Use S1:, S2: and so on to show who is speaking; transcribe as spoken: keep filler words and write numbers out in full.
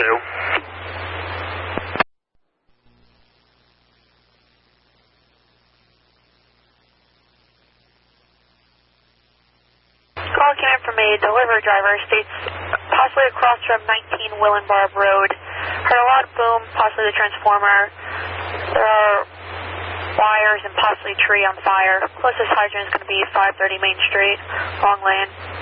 S1: two.
S2: Call came in from a delivery driver, states possibly across from nineteen Willenbarb Road. Heard a loud boom, possibly the transformer. There are wires and possibly a tree on fire. Closest hydrant is going to be five thirty Main Street, long lane.